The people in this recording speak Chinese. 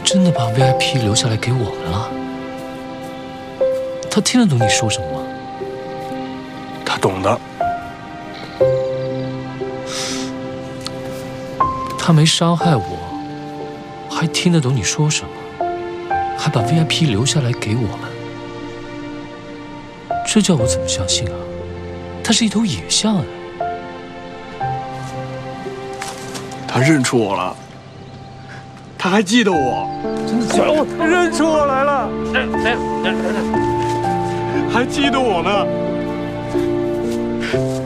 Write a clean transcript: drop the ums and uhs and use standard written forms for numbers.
真的把 VIP 留下来给我们了？他听得懂你说什么吗？ 他懂的。 他没伤害我，还听得懂你说什么，还把 VIP 留下来给我们，这叫我怎么相信啊？他是一头野象啊！ 他认出我了，他还记得我， 真的假的？ 认出我来了，还记得我呢。